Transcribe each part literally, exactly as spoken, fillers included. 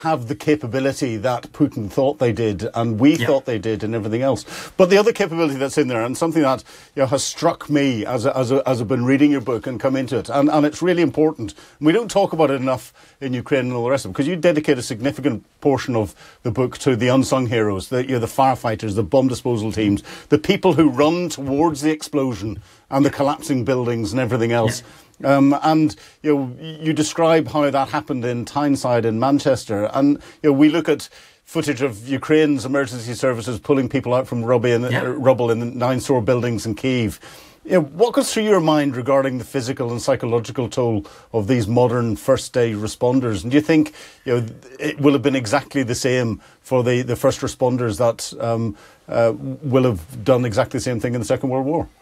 have the capability that Putin thought they did and we yeah. thought they did and everything else. But the other capability that's in there, and something that you know, has struck me as, a, as, a, as I've been reading your book and come into it, and, and it's really important. We don't talk about it enough in Ukraine and all the rest of it, because you dedicate a significant portion of the book to the unsung heroes, the, you know, the firefighters, the bomb disposal teams, the people who run towards the explosion and the collapsing buildings and everything else. Yeah. Um, and you know, you describe how that happened in Tyneside in Manchester, and you know, we look at footage of Ukraine's emergency services pulling people out from rubble in, yeah. uh, rubble in the nine-story buildings in Kyiv. You know, what goes through your mind regarding the physical and psychological toll of these modern first-day responders? And do you think you know it will have been exactly the same for the, the first responders that um, uh, will have done exactly the same thing in the Second World War?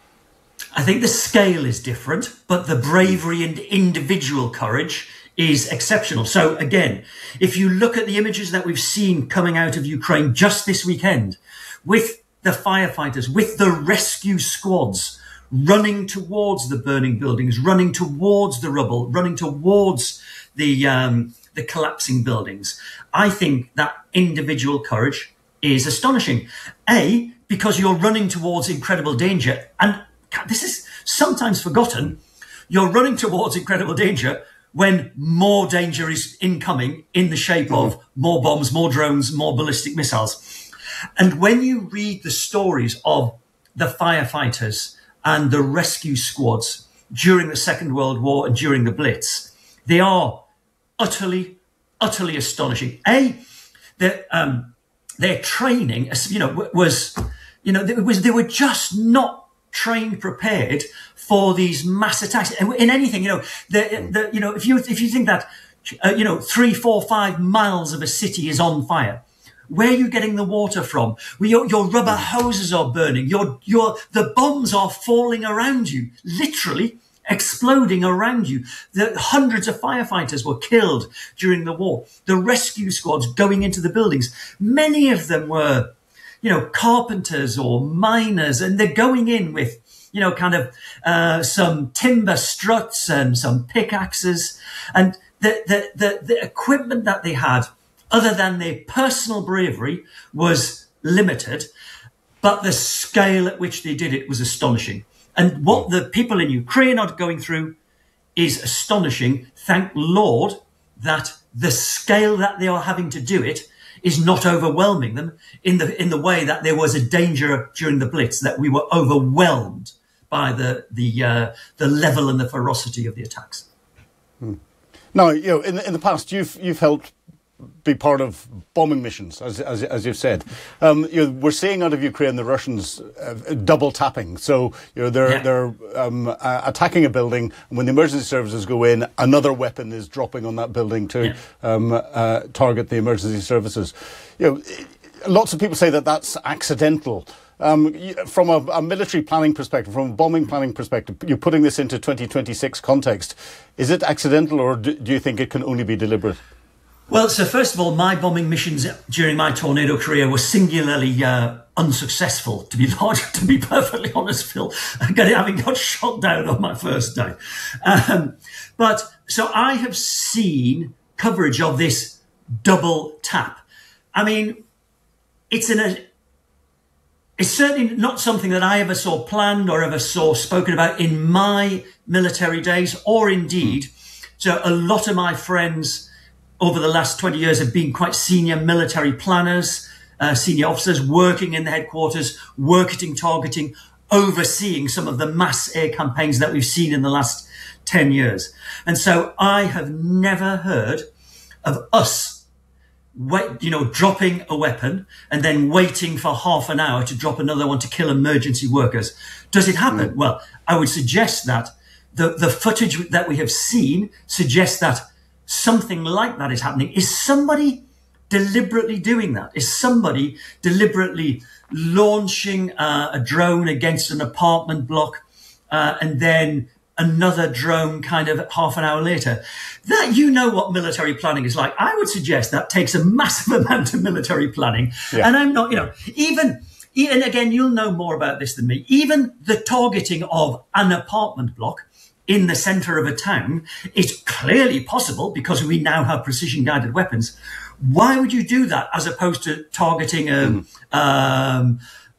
I think the scale is different, but the bravery and individual courage is exceptional. So again, if you look at the images that we've seen coming out of Ukraine just this weekend, with the firefighters, with the rescue squads running towards the burning buildings, running towards the rubble, running towards the, um, the collapsing buildings, I think that individual courage is astonishing. A, because you're running towards incredible danger, and this is sometimes forgotten. You're running towards incredible danger when more danger is incoming in the shape mm-hmm. of more bombs, more drones, more ballistic missiles. And when you read the stories of the firefighters and the rescue squads during the Second World War and during the Blitz, they are utterly, utterly astonishing. A, their, um, their training, you know, was, you know, it was, they were just not trained, prepared for these mass attacks. In anything, you know, the, the, you know, if you if you think that, uh, you know, three, four, five miles of a city is on fire, where are you getting the water from? Well, your, your rubber hoses are burning. Your your the bombs are falling around you, literally exploding around you. The hundreds of firefighters were killed during the war. The rescue squads going into the buildings, many of them were, you know, carpenters or miners, and they're going in with, you know, kind of uh, some timber struts and some pickaxes, and the, the the the equipment that they had, other than their personal bravery, was limited, but the scale at which they did it was astonishing. And what the people in Ukraine are going through is astonishing. Thank Lord that the scale that they are having to do it is not overwhelming them in the in the way that there was a danger during the Blitz, that we were overwhelmed by the the uh, the level and the ferocity of the attacks. Hmm. Now, you know, in in the past, you've you've helped be part of bombing missions, as as, as you've said. Um, you know, we're seeing out of Ukraine the Russians uh, double tapping. So you know they're yeah. they're um, uh, attacking a building, and when the emergency services go in, another weapon is dropping on that building to yeah. um, uh, target the emergency services. You know, lots of people say that that's accidental. Um, from a, a military planning perspective, from a bombing planning perspective, you're putting this into twenty twenty-six context. Is it accidental, or do, do you think it can only be deliberate? Well, so first of all, my bombing missions during my tornado career were singularly uh, unsuccessful, to be large, to be perfectly honest, Phil, having got shot down on my first day. Um, but so I have seen coverage of this double tap. I mean, it's in a, it's certainly not something that I ever saw planned or ever saw spoken about in my military days, or indeed, so a lot of my friends over the last twenty years have been quite senior military planners, uh, senior officers working in the headquarters, working, targeting, overseeing some of the mass air campaigns that we've seen in the last ten years. And so I have never heard of us, wait, you know, dropping a weapon and then waiting for half an hour to drop another one to kill emergency workers. Does it happen? Mm. Well, I would suggest that the, the footage that we have seen suggests that something like that is happening. Is somebody deliberately doing that? Is somebody deliberately launching uh, a drone against an apartment block uh, and then another drone kind of half an hour later? That, you know what military planning is like. I would suggest that takes a massive amount of military planning. Yeah. And I'm not, you know, even, and again, you'll know more about this than me, even the targeting of an apartment block in the center of a town is clearly possible because we now have precision guided weapons. Why would you do that as opposed to targeting a, mm. um,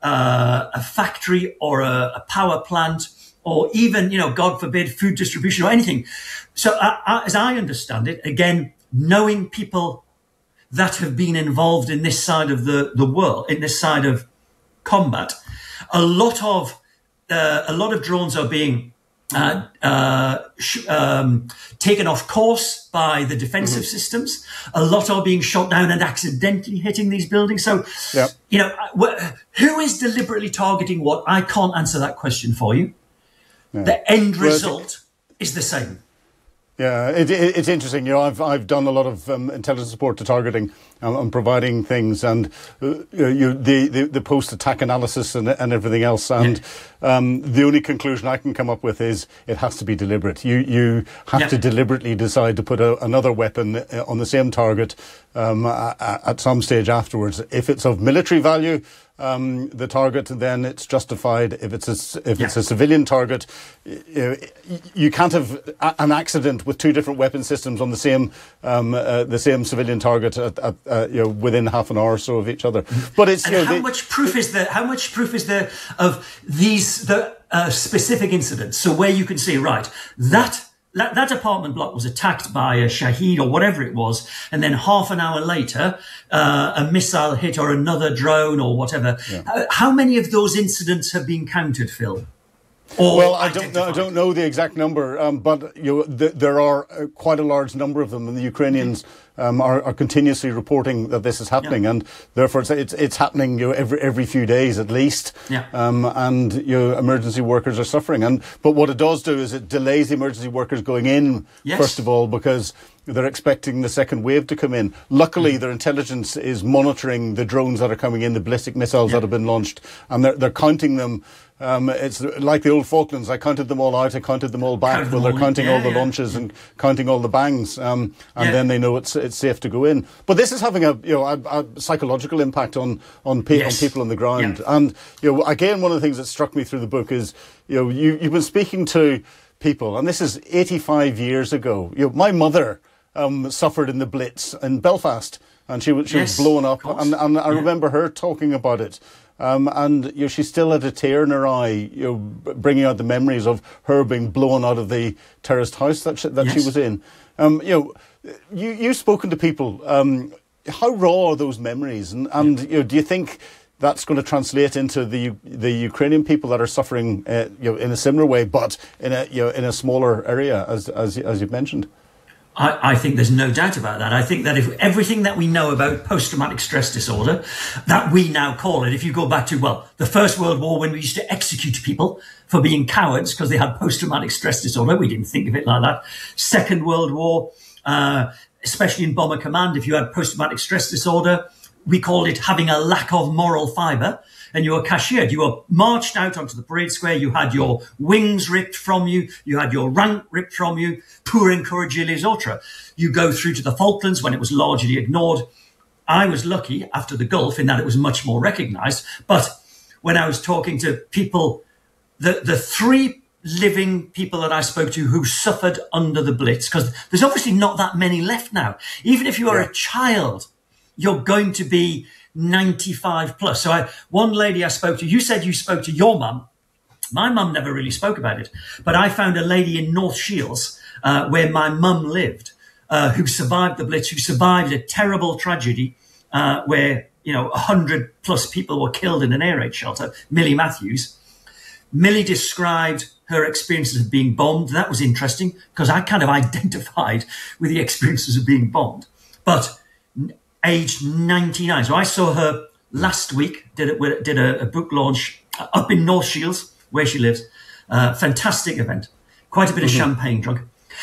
uh, a factory or a, a power plant or even, you know, God forbid, food distribution or anything? So uh, uh, as I understand it, again, knowing people that have been involved in this side of the, the world, in this side of combat, a lot of uh, a lot of drones are being uh, uh, sh- um, taken off course by the defensive mm-hmm. systems. A lot are being shot down and accidentally hitting these buildings. So, yep. you know, wh- who is deliberately targeting what? I can't answer that question for you. Yeah. The end result well, is the same. Yeah, it, it, it's interesting. You know, I've I've done a lot of um, intelligence support to targeting um, and providing things, and uh, you the, the the post attack analysis and and everything else. And yeah. um, the only conclusion I can come up with is it has to be deliberate. You you have yeah. to deliberately decide to put a, another weapon on the same target um, at, at some stage afterwards. If it's of military value, Um, the target, then it's justified. If it's a, if yeah. it's a civilian target, you, you can't have a, an accident with two different weapon systems on the same um, uh, the same civilian target at, at, uh, you know, within half an hour or so of each other. But it's and you know, how they, much proof is there? How much proof is there of these the uh, specific incidents? So where you can see right that. That, that apartment block was attacked by a Shaheed or whatever it was, and then half an hour later, uh, a missile hit or another drone or whatever. Yeah. Uh, how many of those incidents have been counted, Phil? Or well, I don't know. I don't know the exact number, um, but you know, th- there are uh, quite a large number of them, and the Ukrainians um, are, are continuously reporting that this is happening, yeah. and therefore it's, it's it's happening you know, every every few days at least. Yeah. Um, and you know, emergency workers are suffering, and but what it does do is it delays the emergency workers going in yes. first of all because they're expecting the second wave to come in. Luckily, mm. their intelligence is monitoring the drones that are coming in, the ballistic missiles yeah. that have been launched, and they're they're counting them. Um, it's like the old Falklands. I counted them all out. I counted them all back. Count well, they're all counting yeah, all the yeah. launches and counting all the bangs, um, and yeah. then they know it's it's safe to go in. But this is having a you know a, a psychological impact on on, pe- yes. on people on the ground. Yeah. And you know, again, one of the things that struck me through the book is you know you you've been speaking to people, and this is eighty-five years ago. You know, my mother um, suffered in the Blitz in Belfast, and she was she yes, was blown up, and and I yeah. remember her talking about it. Um, and you know, she still had a tear in her eye, you know, bringing out the memories of her being blown out of the terraced house that she, that yes. she was in. Um, you know, you you've spoken to people. Um, how raw are those memories? And, and yeah. you know, do you think that's going to translate into the the Ukrainian people that are suffering, uh, you know, in a similar way, but in a you know in a smaller area, as as as you've mentioned? I, I think there's no doubt about that. I think that if everything that we know about post-traumatic stress disorder, that we now call it, if you go back to, well, the First World War when we used to execute people for being cowards because they had post-traumatic stress disorder, we didn't think of it like that. Second World War, uh, especially in Bomber Command, if you had post-traumatic stress disorder, we called it having a lack of moral fibre. And you were cashiered. You were marched out onto the parade square. You had your wings ripped from you. You had your rank ripped from you. Pour encourager les autres. You go through to the Falklands when it was largely ignored. I was lucky after the Gulf in that it was much more recognised. But when I was talking to people, the, the three living people that I spoke to who suffered under the Blitz, because there's obviously not that many left now. Even if you are yeah. a child, you're going to be ninety-five plus. So I, one lady I spoke to, you said you spoke to your mum. My mum never really spoke about it, but I found a lady in North Shields uh, where my mum lived, uh, who survived the Blitz, who survived a terrible tragedy uh, where, you know, a hundred plus people were killed in an air raid shelter. Millie Matthews. Millie described her experiences of being bombed. That was interesting because I kind of identified with the experiences of being bombed. But aged ninety-nine. So I saw her last week, did a, did a, a book launch up in North Shields, where she lives. Uh, fantastic event. Quite a bit of mm-hmm. champagne drunk.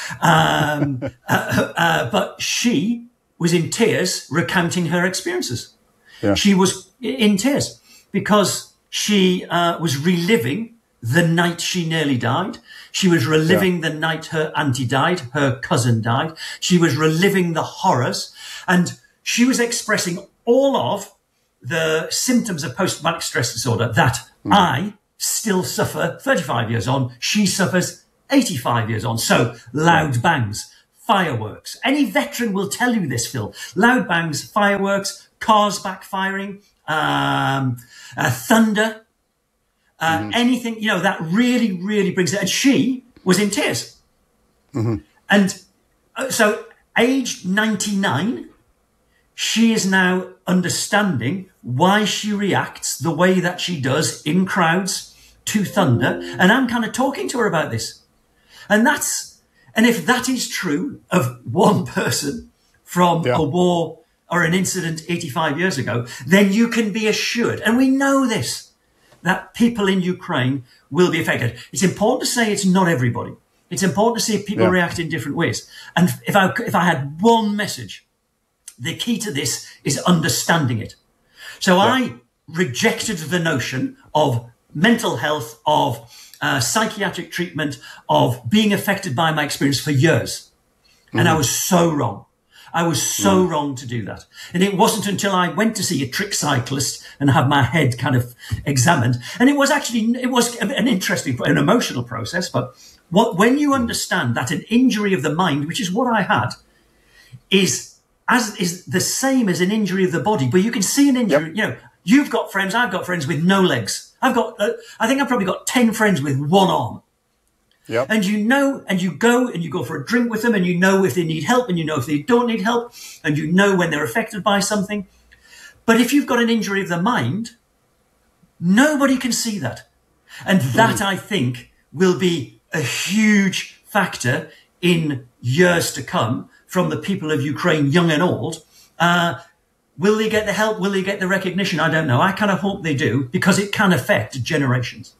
Um, uh, uh, but she was in tears recounting her experiences. Yeah. She was in tears because she uh, was reliving the night she nearly died. She was reliving yeah. the night her auntie died, her cousin died. She was reliving the horrors. And she was expressing all of the symptoms of post-traumatic stress disorder that mm. I still suffer thirty-five years on. She suffers eighty-five years on. So loud bangs, fireworks. Any veteran will tell you this, Phil. Loud bangs, fireworks, cars backfiring, um, uh, thunder, uh, mm-hmm. anything, you know, that really, really brings it. And she was in tears. Mm-hmm. And uh, so aged ninety-nine, she is now understanding why she reacts the way that she does in crowds to thunder. And I'm kind of talking to her about this. And that's, and if that is true of one person from yeah. a war or an incident eighty-five years ago, then you can be assured, and we know this, that people in Ukraine will be affected. It's important to say it's not everybody. It's important to see people yeah. react in different ways. And if I, if I had one message, the key to this is understanding it. So yeah. I rejected the notion of mental health, of uh, psychiatric treatment, of being affected by my experience for years. Mm-hmm. And I was so wrong. I was so mm. wrong to do that. And it wasn't until I went to see a trick cyclist and have my head kind of examined. And it was actually, it was an interesting, an emotional process. But what, when you understand that an injury of the mind, which is what I had, is as is the same as an injury of the body, but you can see an injury, yep. you know, you've got friends, I've got friends with no legs. I've got, uh, I think I've probably got ten friends with one arm. Yep. And you know, and you go and you go for a drink with them and you know if they need help and you know if they don't need help and you know when they're affected by something. But if you've got an injury of the mind, nobody can see that. And that, mm. I think, will be a huge factor in years to come from the people of Ukraine, young and old. Uh, will they get the help? Will they get the recognition? I don't know. I kind of hope they do, because it can affect generations.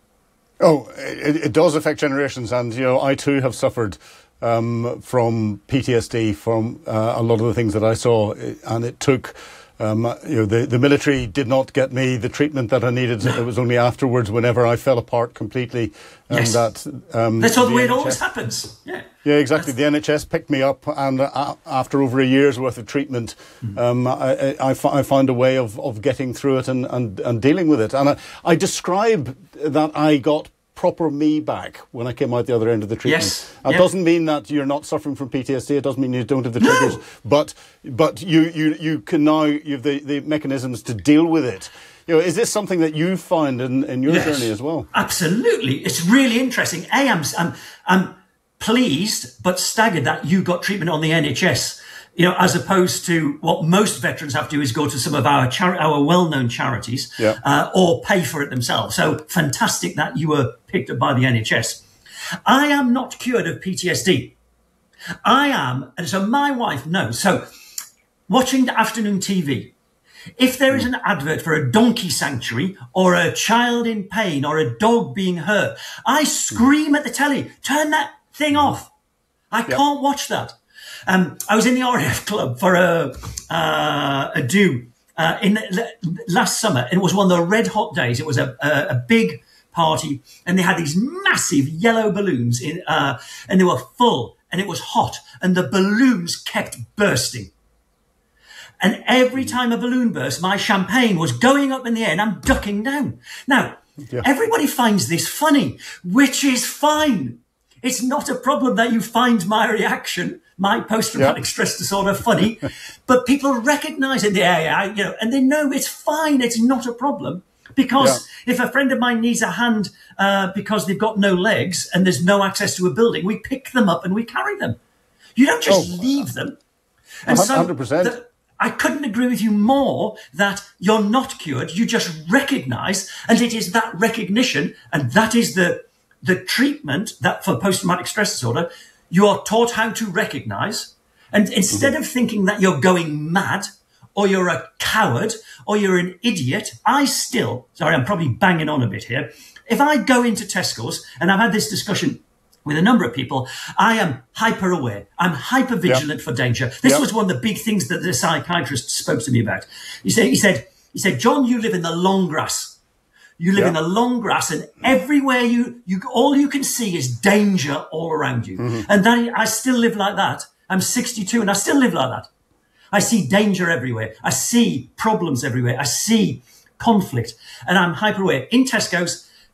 Oh, it, it does affect generations. And, you know, I too have suffered um, from P T S D from uh, a lot of the things that I saw. And it took, um, you know, the, the military did not get me the treatment that I needed. It was only afterwards, whenever I fell apart completely. And yes. that, um, That's all the way it N H S always happens. Yeah. Yeah, exactly. That's... The N H S picked me up, and uh, after over a year's worth of treatment, mm. um, I, I, I found a way of, of getting through it and, and, and dealing with it. And I, I describe that I got proper me back when I came out the other end of the treatment. Yes. That yeah. doesn't mean that you're not suffering from P T S D. It doesn't mean you don't have the triggers. No. But but you, you, you can now, you have the, the mechanisms to deal with it. You know, is this something that you find in, in your yes. journey as well? Absolutely. It's really interesting. A, I'm, I'm, I'm pleased but staggered that you got treatment on the N H S, you know, as opposed to what most veterans have to do is go to some of our chari- our well-known charities yeah. uh, or pay for it themselves. So fantastic that you were picked up by the N H S. I am not cured of P T S D. I am, and so my wife knows. So watching the afternoon T V, if there is an advert for a donkey sanctuary or a child in pain or a dog being hurt, I scream at the telly, turn that thing off. I yep. can't watch that. Um, I was in the R A F club for a, uh, a do uh, in last summer. It was one of the red hot days. It was a, a, a big party, and they had these massive yellow balloons in, uh, and they were full, and it was hot, and the balloons kept bursting. And every time a balloon burst, my champagne was going up in the air and I'm ducking down. Now, yeah. everybody finds this funny, which is fine. It's not a problem that you find my reaction, my post-traumatic yeah. stress disorder, funny, but people recognize it. Yeah, yeah, you know, and they know it's fine. It's not a problem. Because yeah. if a friend of mine needs a hand uh, because they've got no legs and there's no access to a building, we pick them up and we carry them. You don't just oh, leave them. And one hundred percent. So the, I couldn't agree with you more that you're not cured. You just recognize, and it is that recognition, and that is the the treatment that for post-traumatic stress disorder, you are taught how to recognize. And instead mm-hmm. of thinking that you're going mad or you're a coward or you're an idiot, I still, sorry, I'm probably banging on a bit here. If I go into Tesco's, and I've had this discussion with a number of people, I am hyper aware. I'm hyper vigilant yep. for danger. This yep. was one of the big things that the psychiatrist spoke to me about. He said, he said, he said, John, you live in the long grass. You live yep. in the long grass, and everywhere you, you, all you can see is danger all around you. Mm-hmm. And that, I still live like that. I'm sixty-two and I still live like that. I see danger everywhere. I see problems everywhere. I see conflict, and I'm hyper aware. In Tesco's,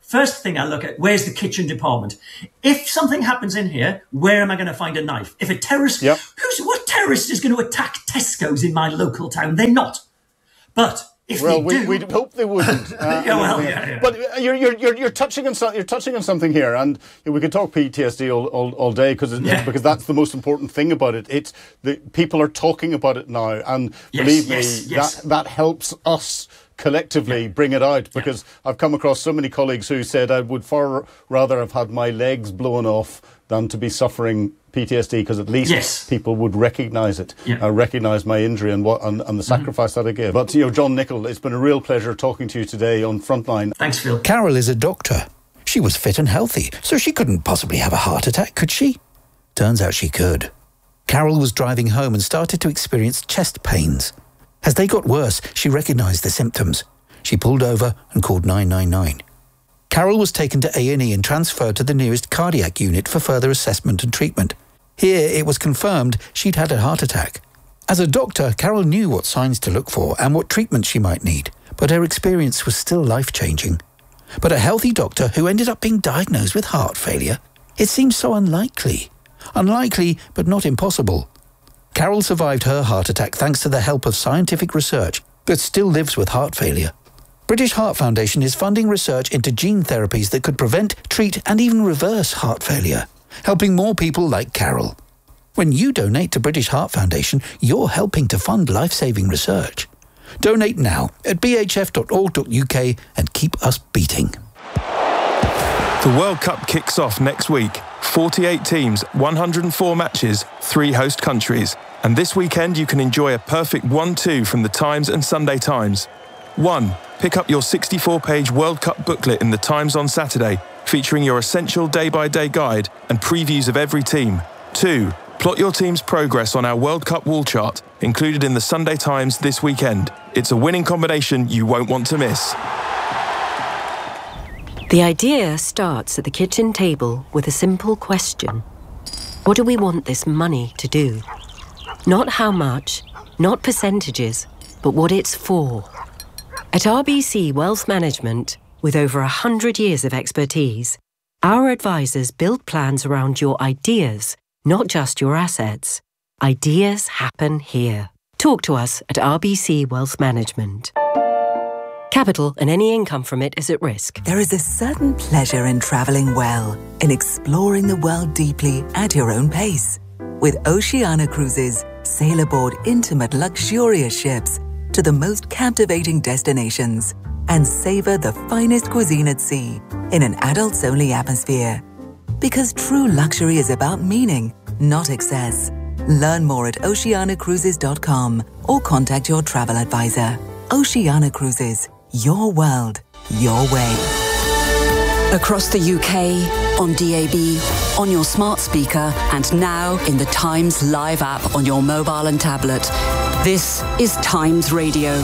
First thing I look at, where's the kitchen department? If something happens in here, where am I going to find a knife? If a terrorist, yep. who's, what terrorist is going to attack Tesco's in my local town? They're not. But if well, they we, do, we'd hope they wouldn't. Uh, yeah, well, yeah, yeah. But you're, you're you're you're touching on so, you're touching on something here, and you know, we could talk P T S D all all, all day because yeah. because that's the most important thing about it. It's the people are talking about it now, and yes, believe yes, me, yes. that that helps us collectively yeah. bring it out, because yeah. I've come across so many colleagues who said I would far rather have had my legs blown off than to be suffering P T S D, because at least yes. people would recognise it, yeah. uh, recognise my injury and what and, and the sacrifice mm-hmm. that I gave. But, you know, John Nichol, it's been a real pleasure talking to you today on Frontline. Thanks, Phil. Carol is a doctor. She was fit and healthy, so she couldn't possibly have a heart attack, could she? Turns out she could. Carol was driving home and started to experience chest pains. As they got worse, she recognised the symptoms. She pulled over and called nine nine nine. Carol was taken to A and E and transferred to the nearest cardiac unit for further assessment and treatment. Here, it was confirmed she'd had a heart attack. As a doctor, Carol knew what signs to look for and what treatment she might need, but her experience was still life-changing. But a healthy doctor who ended up being diagnosed with heart failure? It seems so unlikely. Unlikely, but not impossible. Carol survived her heart attack thanks to the help of scientific research, but still lives with heart failure. British Heart Foundation is funding research into gene therapies that could prevent, treat and even reverse heart failure, helping more people like Carol. When you donate to British Heart Foundation, you're helping to fund life-saving research. Donate now at b h f dot org dot u k and keep us beating. The World Cup kicks off next week. forty-eight teams, one hundred four matches, three host countries. And this weekend you can enjoy a perfect one two from the Times and Sunday Times. One, pick up your sixty-four page World Cup booklet in the Times on Saturday, featuring your essential day-by-day guide and previews of every team. Two, plot your team's progress on our World Cup wall chart, included in the Sunday Times this weekend. It's a winning combination you won't want to miss. The idea starts at the kitchen table with a simple question. What do we want this money to do? Not how much, not percentages, but what it's for. At R B C Wealth Management, with over one hundred years of expertise, our advisors build plans around your ideas, not just your assets. Ideas happen here. Talk to us at R B C Wealth Management. Capital and any income from it is at risk. There is a certain pleasure in travelling well, in exploring the world deeply at your own pace. With Oceania Cruises, sail aboard intimate, luxurious ships to the most captivating destinations and savour the finest cuisine at sea in an adults-only atmosphere. Because true luxury is about meaning, not excess. Learn more at oceania cruises dot com or contact your travel advisor. Oceania Cruises. Your world, your way. Across the U K, on D A B, on your smart speaker, and now in the Times Live app on your mobile and tablet. This is Times Radio.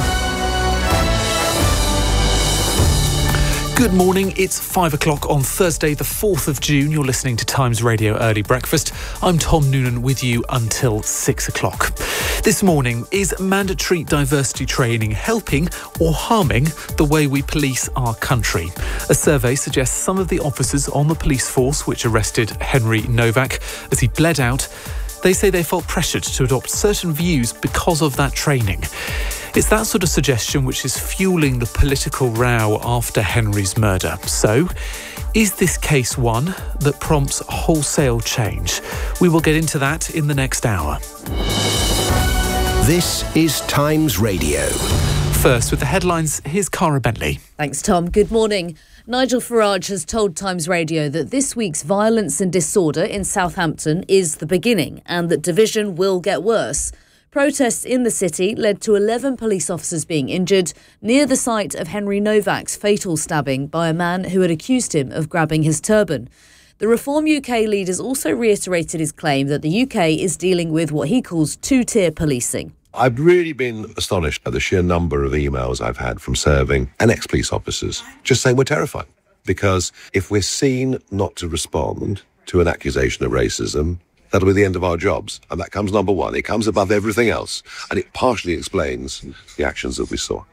Good morning, it's five o'clock on Thursday the fourth of June. You're listening to Times Radio Early Breakfast. I'm Tom Noonan with you until six o'clock. This morning, is mandatory diversity training helping or harming the way we police our country? A survey suggests some of the officers on the police force which arrested Henry Novak as he bled out, they say they felt pressured to adopt certain views because of that training. It's that sort of suggestion which is fueling the political row after Henry's murder. So, is this case one that prompts wholesale change? We will get into that in the next hour. This is Times Radio. First, with the headlines, here's Cara Bentley. Thanks, Tom. Good morning. Nigel Farage has told Times Radio that this week's violence and disorder in Southampton is the beginning and that division will get worse. Protests in the city led to eleven police officers being injured near the site of Henry Novak's fatal stabbing by a man who had accused him of grabbing his turban. The Reform U K leader's also reiterated his claim that the U K is dealing with what he calls two-tier policing. I've really been astonished at the sheer number of emails I've had from serving and ex-police officers just saying we're terrified. Because if we're seen not to respond to an accusation of racism, that'll be the end of our jobs. And that comes number one. It comes above everything else. And it partially explains the actions that we saw.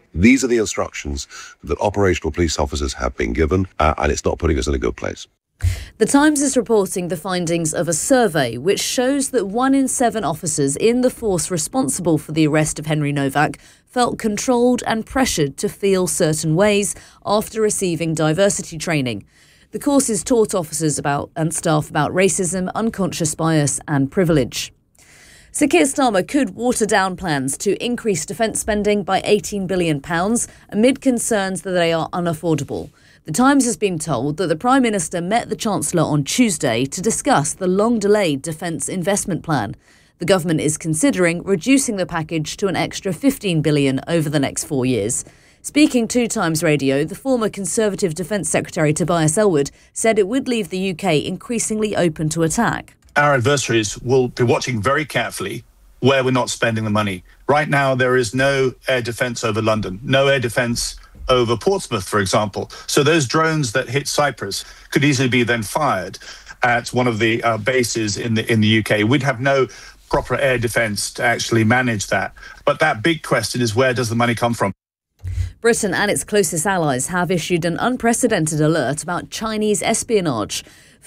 These are the instructions that operational police officers have been given, uh, and it's not putting us in a good place. The Times is reporting the findings of a survey which shows that one in seven officers in the force responsible for the arrest of Henry Novak felt controlled and pressured to feel certain ways after receiving diversity training. The courses taught officers about and staff about racism, unconscious bias and privilege. Sir Keir Starmer could water down plans to increase defence spending by eighteen billion pounds amid concerns that they are unaffordable. The Times has been told that the Prime Minister met the Chancellor on Tuesday to discuss the long-delayed defence investment plan. The government is considering reducing the package to an extra fifteen billion pounds over the next four years. Speaking to Times Radio, the former Conservative Defence Secretary Tobias Ellwood said it would leave the U K increasingly open to attack. Our adversaries will be watching very carefully where we're not spending the money. Right now, there is no air defence over London, no air defence over Portsmouth, for example. So those drones that hit Cyprus could easily be then fired at one of the uh, bases in the in the U K. We'd have no proper air defence to actually manage that. But that big question is, where does the money come from? Britain and its closest allies have issued an unprecedented alert about Chinese espionage.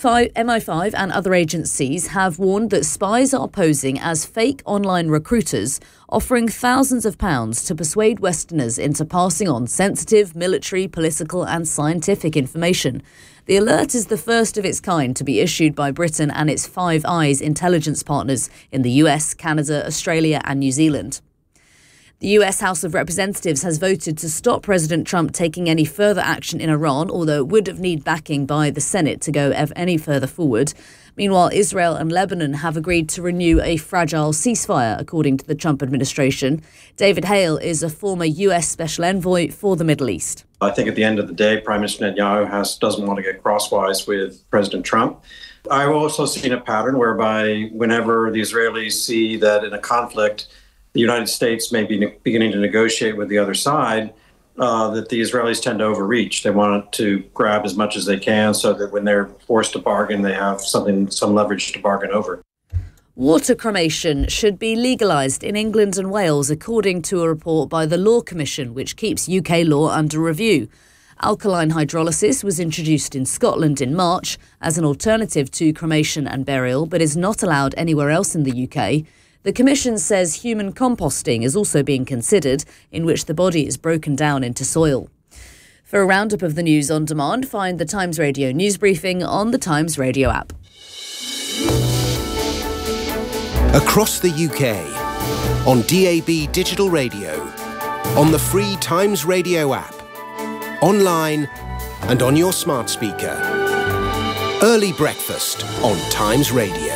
M I five and other agencies have warned that spies are posing as fake online recruiters, offering thousands of pounds to persuade Westerners into passing on sensitive military, political and scientific information. The alert is the first of its kind to be issued by Britain and its Five Eyes intelligence partners in the U S, Canada, Australia and New Zealand. The U S House of Representatives has voted to stop President Trump taking any further action in Iran, although it would have need backing by the Senate to go any further forward. Meanwhile, Israel and Lebanon have agreed to renew a fragile ceasefire, according to the Trump administration. David Hale is a former U S Special Envoy for the Middle East. I think at the end of the day, Prime Minister Netanyahu has, doesn't want to get crosswise with President Trump. I've also seen a pattern whereby whenever the Israelis see that in a conflict, the United States may be ne- beginning to negotiate with the other side, uh, that the Israelis tend to overreach. They want to grab as much as they can so that when they're forced to bargain, they have something, some leverage to bargain over. Water cremation should be legalised in England and Wales, according to a report by the Law Commission, which keeps U K law under review. Alkaline hydrolysis was introduced in Scotland in March as an alternative to cremation and burial, but is not allowed anywhere else in the U K. The Commission says human composting is also being considered, in which the body is broken down into soil. For a roundup of the news on demand, find the Times Radio news briefing on the Times Radio app. Across the U K, on D A B digital radio, on the free Times Radio app, online and on your smart speaker. Early breakfast on Times Radio.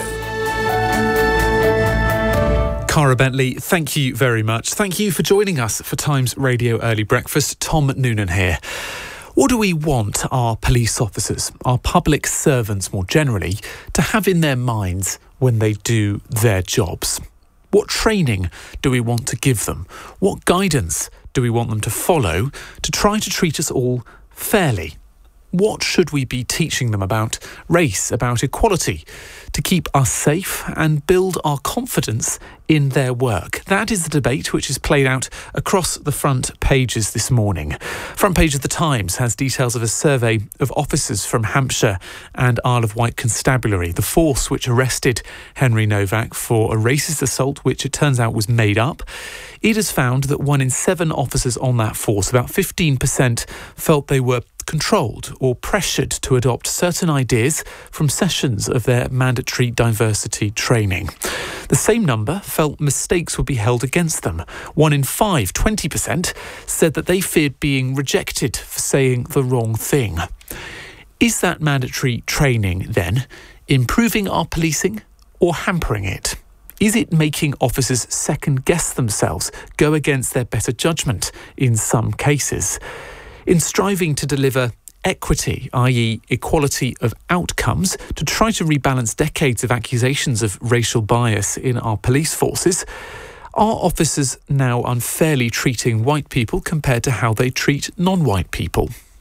Cara Bentley, thank you very much. Thank you for joining us for Times Radio Early Breakfast. Tom Noonan here. What do we want our police officers, our public servants more generally, to have in their minds when they do their jobs? What training do we want to give them? What guidance do we want them to follow to try to treat us all fairly? What should we be teaching them about race, about equality, to keep us safe and build our confidence in their work? That is the debate which is played out across the front pages this morning. Front page of The Times has details of a survey of officers from Hampshire and Isle of Wight Constabulary, the force which arrested Henry Novak for a racist assault which it turns out was made up. It has found that one in seven officers on that force, about fifteen percent, felt they were controlled or pressured to adopt certain ideas from sessions of their mandatory diversity training. The same number felt mistakes would be held against them. One in five, twenty percent, said that they feared being rejected for saying the wrong thing. Is that mandatory training, then, improving our policing or hampering it? Is it making officers second-guess themselves, go against their better judgment in some cases? In striving to deliver equity, that is equality of outcomes, to try to rebalance decades of accusations of racial bias in our police forces, are officers now unfairly treating white people compared to how they treat non-white people?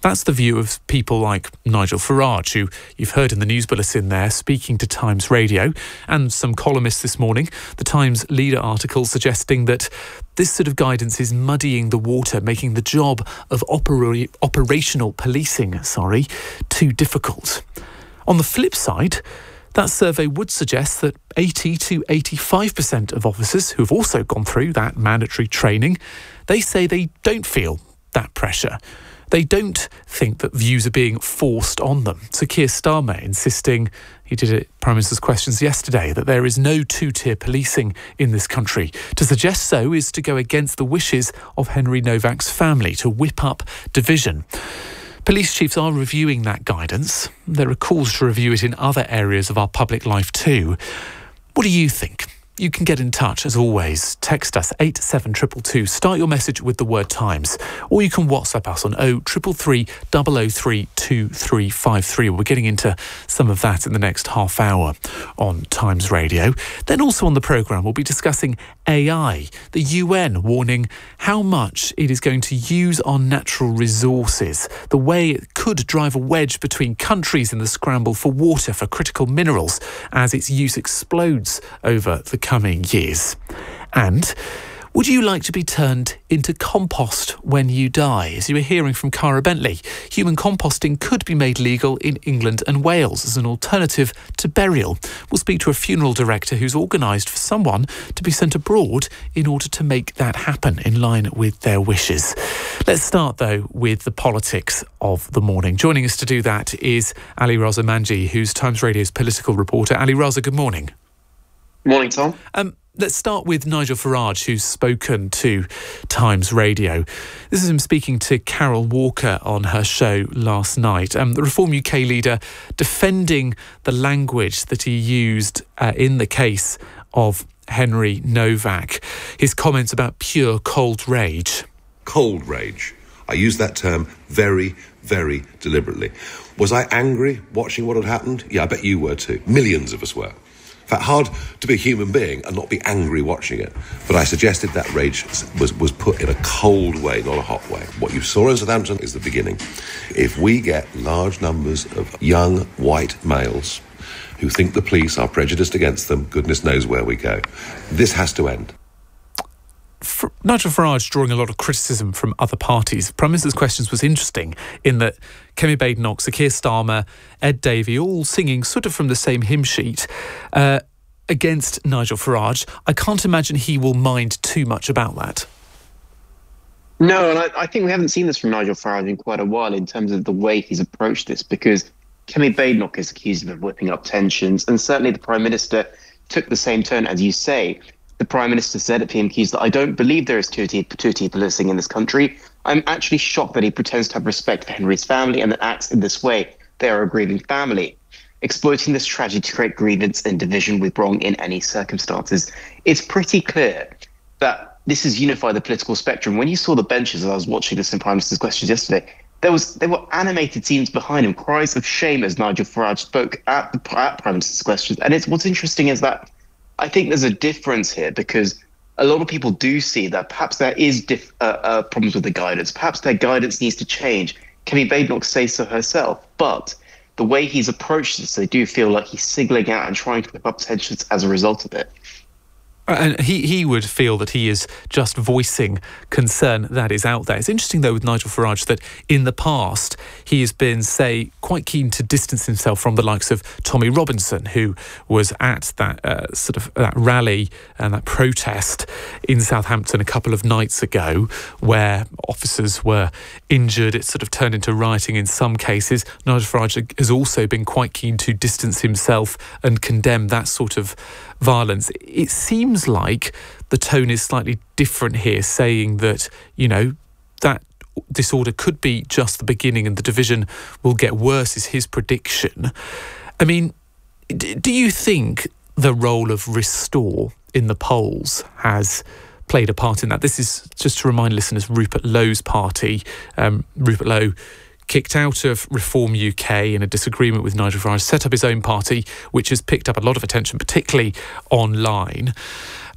That's the view of people like Nigel Farage, who you've heard in the news bulletin there, speaking to Times Radio, and some columnists this morning. The Times leader article suggesting that this sort of guidance is muddying the water, making the job of opera- operational policing, sorry, too difficult. On the flip side, that survey would suggest that eighty to eighty-five percent of officers who have also gone through that mandatory training, they say they don't feel that pressure. They don't think that views are being forced on them. So Keir Starmer insisting, he did it Prime Minister's Questions yesterday, that there is no two-tier policing in this country. To suggest so is to go against the wishes of Henry Novak's family, to whip up division. Police chiefs are reviewing that guidance. There are calls to review it in other areas of our public life too. What do you think? You can get in touch, as always. Text us eight seven two two two. Start your message with the word Times. Or you can WhatsApp us on oh three three three, double oh three, two three five three. We're getting into some of that in the next half hour on Times Radio. Then also on the programme, we'll be discussing A I. The U N warning how much it is going to use our natural resources. The way it could drive a wedge between countries in the scramble for water, for critical minerals, as its use explodes over the coming years. And would you like to be turned into compost when you die? As you were hearing from Cara Bentley, human composting could be made legal in England and Wales as an alternative to burial. We'll speak to a funeral director who's organised for someone to be sent abroad in order to make that happen in line with their wishes. Let's start, though, with the politics of the morning. Joining us to do that is Ali Raza Manji, who's Times Radio's political reporter. Ali Raza, good morning. Morning, Tom. Um, let's start with Nigel Farage, who's spoken to Times Radio. This is him speaking to Carol Walker on her show last night. Um, the Reform U K leader defending the language that he used uh, in the case of Henry Novak. His comments about pure cold rage. Cold rage. I use that term very, very deliberately. Was I angry watching what had happened? Yeah, I bet you were too. Millions of us were. In fact, hard to be a human being and not be angry watching it. But I suggested that rage was, was put in a cold way, not a hot way. What you saw in Southampton is the beginning. If we get large numbers of young white males who think the police are prejudiced against them, goodness knows where we go. This has to end. For Nigel Farage drawing a lot of criticism from other parties. Prime Minister's Questions was interesting in that Kemi Badenoch, Sir Keir Starmer, Ed Davey, all singing sort of from the same hymn sheet uh, against Nigel Farage. I can't imagine he will mind too much about that. No, and I, I think we haven't seen this from Nigel Farage in quite a while in terms of the way he's approached this, because Kemi Badenoch is accused him of whipping up tensions, and certainly the Prime Minister took the same turn, as you say. The Prime Minister said at P M Qs that I don't believe there is two-tier, two-tier policing in this country. I'm actually shocked that he pretends to have respect for Henry's family and that acts in this way. They are a grieving family. Exploiting this tragedy to create grievance and division with wrong in any circumstances. It's pretty clear that this has unified the political spectrum. When you saw the benches, as I was watching this in Prime Minister's Questions yesterday, there was there were animated scenes behind him, cries of shame as Nigel Farage spoke at the at Prime Minister's Questions. And it's what's interesting is that I think there's a difference here, because a lot of people do see that perhaps there is diff, uh, uh, problems with the guidance. Perhaps their guidance needs to change. Kemi Badenoch says so herself. But the way he's approached this, they do feel like he's signaling out and trying to whip up tensions as a result of it. And he, he would feel that he is just voicing concern that is out there. It's interesting, though, with Nigel Farage that in the past he has been, say, quite keen to distance himself from the likes of Tommy Robinson, who was at that uh, sort of that rally and that protest in Southampton a couple of nights ago, where officers were injured. It sort of turned into rioting in some cases. Nigel Farage has also been quite keen to distance himself and condemn that sort of violence. It seems like the tone is slightly different here, saying that, you know, that disorder could be just the beginning and the division will get worse is his prediction. I mean, do you think the role of Restore in the polls has played a part in that? This is, just to remind listeners, Rupert Lowe's party. Um, Rupert Lowe kicked out of Reform U K in a disagreement with Nigel Farage, set up his own party, which has picked up a lot of attention, particularly online.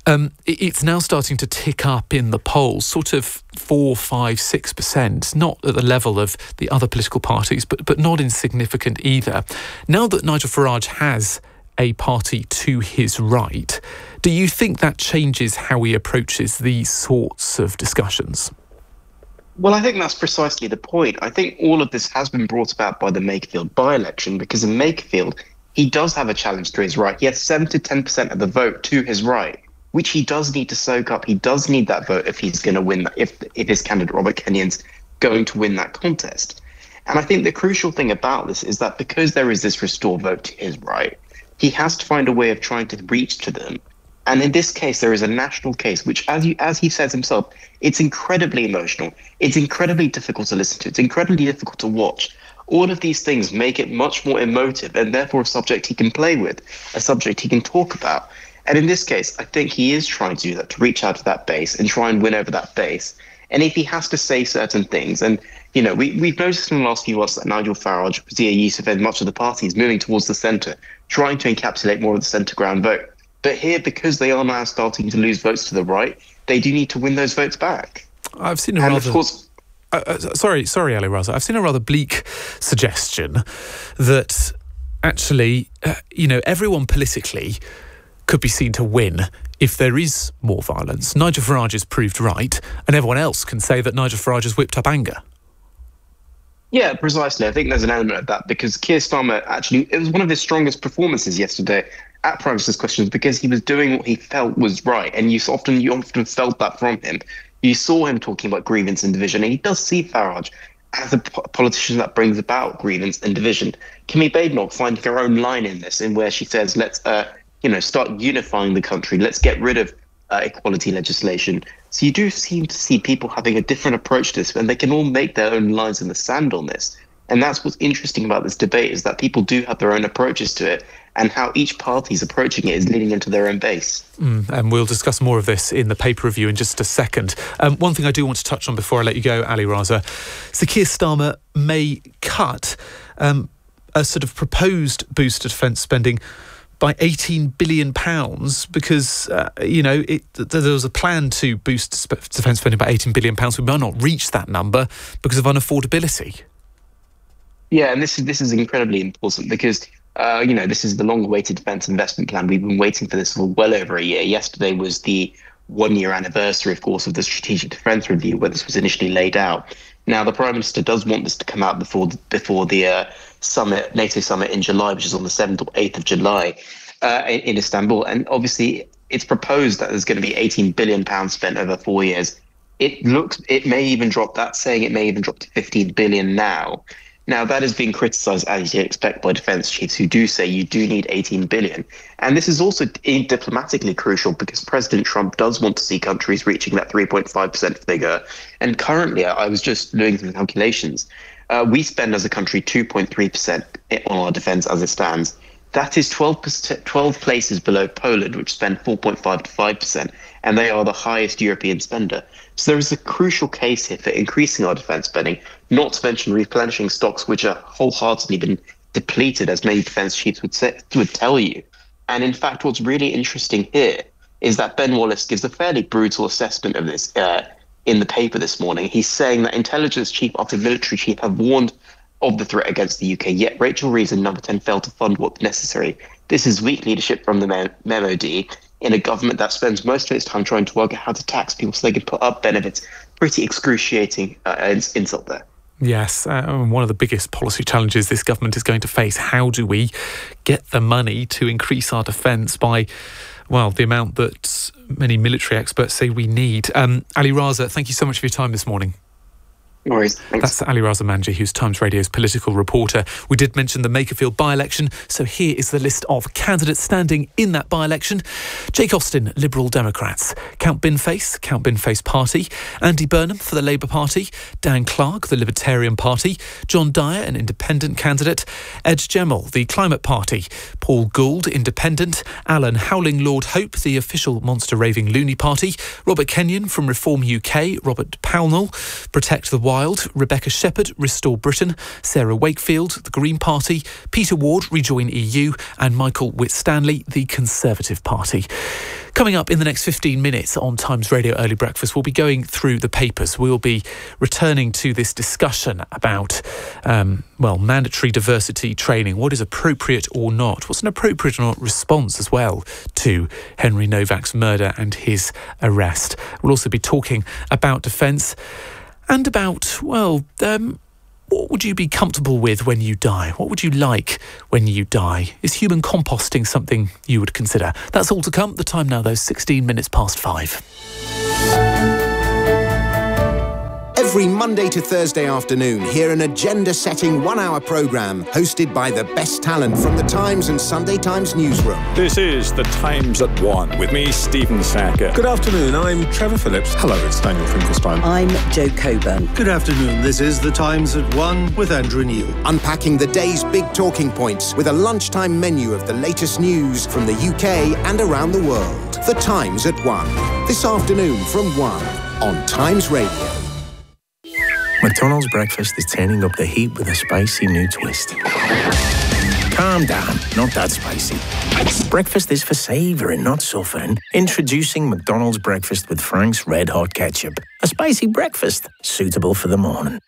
Um, it's now starting to tick up in the polls, sort of four, five, six percent, not at the level of the other political parties, but but not insignificant either. Now that Nigel Farage has a party to his right, do you think that changes how he approaches these sorts of discussions? Well, I think that's precisely the point. I think all of this has been brought about by the Makerfield by-election, because in Makerfield, he does have a challenge to his right. He has seven to ten percent of the vote to his right, which he does need to soak up. He does need that vote if he's going to win that, if, if his candidate, Robert Kenyon's going to win that contest. And I think the crucial thing about this is that because there is this restore vote to his right, he has to find a way of trying to reach to them. And in this case, there is a national case, which, as you, as he says himself, it's incredibly emotional. It's incredibly difficult to listen to. It's incredibly difficult to watch. All of these things make it much more emotive and therefore a subject he can play with, a subject he can talk about. And in this case, I think he is trying to do that, to reach out to that base and try and win over that base. And if he has to say certain things, and, you know, we, we've noticed in the last few months that Nigel Farage, Zia Youssef and much of the party is moving towards the centre, trying to encapsulate more of the centre ground vote. But here, because they are now starting to lose votes to the right, they do need to win those votes back. I've seen a and rather... Of course, uh, uh, sorry, sorry, Ali Raza. I've seen a rather bleak suggestion that actually, uh, you know, everyone politically could be seen to win if there is more violence. Nigel Farage is proved right, and everyone else can say that Nigel Farage has whipped up anger. Yeah, precisely. I think there's an element of that, because Keir Starmer actually, it was one of his strongest performances yesterday at Prime Minister's Questions, because he was doing what he felt was right, and you often you often felt that from him. You saw him talking about grievance and division, and he does see Farage as a politician that brings about grievance and division. Kemi Badenoch finding her own line in this, in where she says, let's uh, you know, start unifying the country, let's get rid of uh, equality legislation. So you do seem to see people having a different approach to this, and they can all make their own lines in the sand on this. And that's what's interesting about this debate, is that people do have their own approaches to it, and how each party's approaching it is leading into their own base. Mm, and we'll discuss more of this in the paper review in just a second. Um, one thing I do want to touch on before I let you go, Ali Raza, Sir Keir Starmer may cut um, a sort of proposed boost to defence spending by eighteen billion pounds, because, uh, you know, it, th- there was a plan to boost sp- defence spending by eighteen billion pounds. We might not reach that number because of unaffordability. Yeah, and this is this is incredibly important, because uh, you know, this is the long-awaited defence investment plan. We've been waiting for this for well over a year. Yesterday was the one-year anniversary, of course, of the Strategic Defence Review, where this was initially laid out. Now, the Prime Minister does want this to come out before the, before the uh, summit, NATO summit in July, which is on the seventh or eighth of July uh, in, in Istanbul. And obviously, it's proposed that there's going to be eighteen billion pounds spent over four years. It looks, it may even drop, that's saying it may even drop to fifteen billion now. Now, that is being criticised, as you'd expect, by defence chiefs who do say you do need eighteen billion. And this is also diplomatically crucial, because President Trump does want to see countries reaching that three point five percent figure. And currently, I was just doing some calculations. Uh, we spend as a country two point three percent on our defence as it stands. That is twelve, twelve places below Poland, which spend four point five to five percent, and they are the highest European spender. So there is a crucial case here for increasing our defence spending, not to mention replenishing stocks which are wholeheartedly been depleted, as many defence chiefs would say, would tell you. And in fact, what's really interesting here is that Ben Wallace gives a fairly brutal assessment of this uh, in the paper this morning. He's saying that intelligence chief after military chief have warned of the threat against the U K, yet Rachel Reeves and Number ten failed to fund what's necessary. This is weak leadership from the M O D in a government that spends most of its time trying to work out how to tax people so they can put up benefits. Pretty excruciating uh, insult there. Yes, uh, one of the biggest policy challenges this government is going to face. How do we get the money to increase our defence by, well, the amount that many military experts say we need? Um, Ali Raza, thank you so much for your time this morning. No worries. Thanks. That's Ali Raza Manji, who's Times Radio's political reporter. We did mention the Makerfield by-election, so here is the list of candidates standing in that by-election. Jake Austin, Liberal Democrats. Count Binface, Count Binface Party. Andy Burnham for the Labour Party. Dan Clark, the Libertarian Party. John Dyer, an independent candidate. Ed Gemmill, the Climate Party. Paul Gould, Independent. Alan Howling Lord Hope, the official monster-raving loony party. Robert Kenyon from Reform U K. Robert Pownall, Protect the Wilde, Rebecca Shepherd, Restore Britain, Sarah Wakefield, the Green Party, Peter Ward, Rejoin E U, and Michael Whitstanley, the Conservative Party. Coming up in the next fifteen minutes on Times Radio Early Breakfast, we'll be going through the papers. We'll be returning to this discussion about, um, well, mandatory diversity training. What is appropriate or not? What's an appropriate or not response as well to Henry Novak's murder and his arrest? We'll also be talking about defence and about, well, um, what would you be comfortable with when you die? What would you like when you die? Is human composting something you would consider? That's all to come. The time now, though, sixteen minutes past five. Every Monday to Thursday afternoon, hear an agenda-setting one-hour programme hosted by the best talent from the Times and Sunday Times newsroom. This is The Times at One, with me, Stephen Sacker. Good afternoon, I'm Trevor Phillips. Hello, it's Daniel Finkelstein. I'm Jo Coburn. Good afternoon, this is The Times at One with Andrew Neil. Unpacking the day's big talking points with a lunchtime menu of the latest news from the U K and around the world. The Times at One. This afternoon from one on Times Radio. McDonald's breakfast is turning up the heat with a spicy new twist. Calm down, not that spicy. Breakfast is for savouring, not suffering. Introducing McDonald's breakfast with Frank's Red Hot Ketchup. A spicy breakfast, suitable for the morning.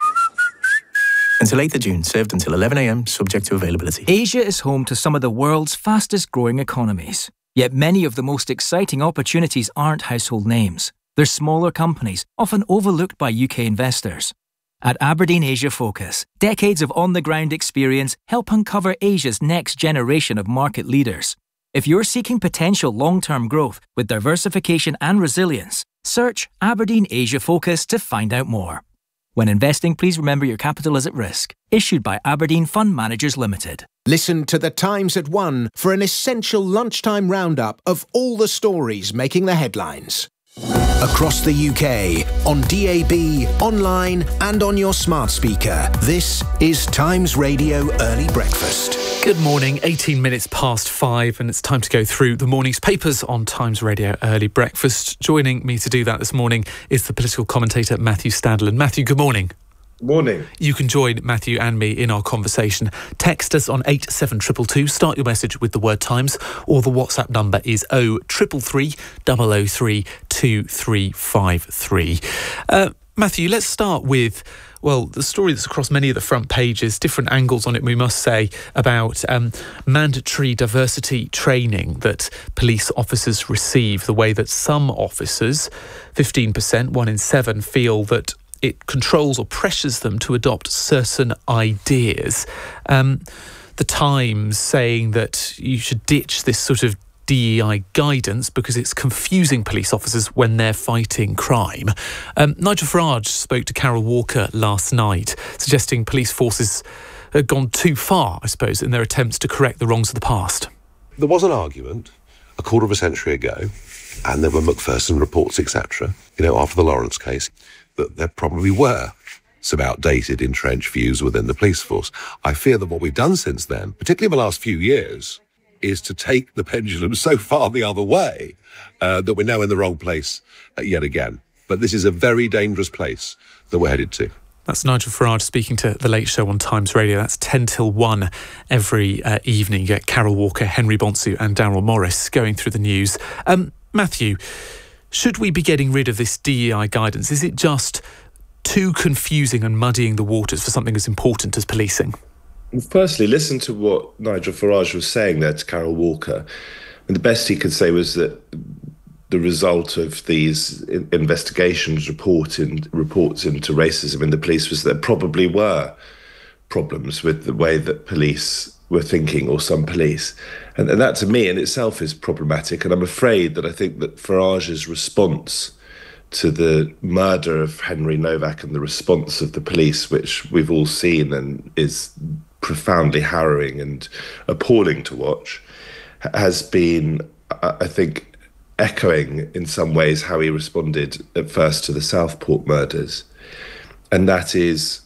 Until eighth of June, served until eleven a m, subject to availability. Asia is home to some of the world's fastest growing economies. Yet many of the most exciting opportunities aren't household names. They're smaller companies, often overlooked by U K investors. At Aberdeen Asia Focus, decades of on-the-ground experience help uncover Asia's next generation of market leaders. If you're seeking potential long-term growth with diversification and resilience, search Aberdeen Asia Focus to find out more. When investing, please remember your capital is at risk. Issued by Aberdeen Fund Managers Limited. Listen to The Times at One for an essential lunchtime roundup of all the stories making the headlines. Across the U K, on D A B, online and on your smart speaker. This is Times Radio Early Breakfast. Good morning, eighteen minutes past five, and it's time to go through the morning's papers on Times Radio Early Breakfast. Joining me to do that this morning is the political commentator Matthew Stadler. Matthew, good morning. Morning. You can join Matthew and me in our conversation. Text us on eight seven two two two. Start your message with the word Times, or the WhatsApp number is oh three three three, double oh three, two three five three. Uh, Matthew, let's start with, well, the story that's across many of the front pages, different angles on it, we must say, about um, mandatory diversity training that police officers receive, the way that some officers, fifteen percent, one in seven, feel that it controls or pressures them to adopt certain ideas. Um, the Times saying that you should ditch this sort of D E I guidance because it's confusing police officers when they're fighting crime. Um, Nigel Farage spoke to Carol Walker last night, suggesting police forces had gone too far, I suppose, in their attempts to correct the wrongs of the past. There was an argument a quarter of a century ago, and there were Macpherson reports, et cetera, you know, after the Lawrence case, that there probably were some outdated, entrenched views within the police force. I fear that what we've done since then, particularly in the last few years, is to take the pendulum so far the other way uh, that we're now in the wrong place uh, yet again. But this is a very dangerous place that we're headed to. That's Nigel Farage speaking to The Late Show on Times Radio. That's ten till one every uh, evening. You get Carol Walker, Henry Bonsu and Daryl Morris going through the news. Um, Matthew, should we be getting rid of this D E I guidance? Is it just too confusing and muddying the waters for something as important as policing? Firstly, listen to what Nigel Farage was saying there to Carol Walker. And the best he could say was that the result of these investigations report in, reports into racism in the police was that there probably were problems with the way that police were thinking, or some police. And, and that, to me, in itself is problematic. And I'm afraid that I think that Farage's response to the murder of Henry Novak and the response of the police, which we've all seen and is profoundly harrowing and appalling to watch, has been, I think, echoing in some ways how he responded at first to the Southport murders. And that is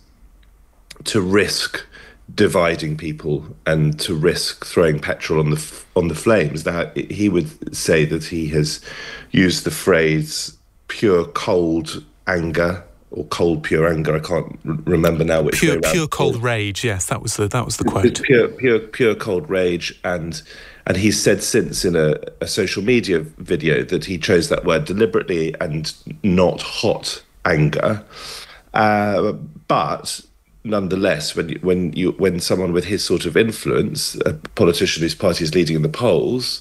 to risk dividing people and to risk throwing petrol on the on the flames. Now, he would say that he has used the phrase pure cold anger or cold pure anger. I can't r- remember now which pure way pure cold rage. Yes, that was the that was the quote. It's pure pure pure cold rage, and and he's said since in a, a social media video that he chose that word deliberately and not hot anger. Uh, but nonetheless, when you, when you when someone with his sort of influence, a politician whose party is leading in the polls,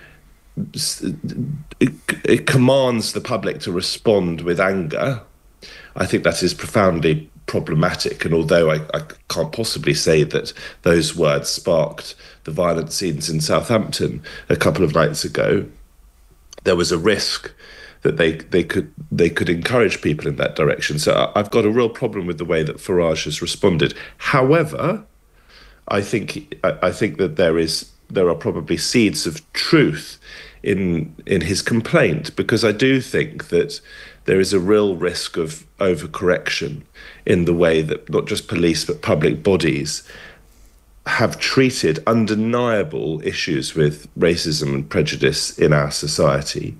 it, it commands the public to respond with anger, I think that is profoundly problematic. And although I, I can't possibly say that those words sparked the violent scenes in Southampton a couple of nights ago, there was a risk that they they could they could encourage people in that direction. So I've got a real problem with the way that Farage has responded. However, I think I, I think that there is there are probably seeds of truth in in his complaint, because I do think that there is a real risk of overcorrection in the way that not just police but public bodies have treated undeniable issues with racism and prejudice in our society.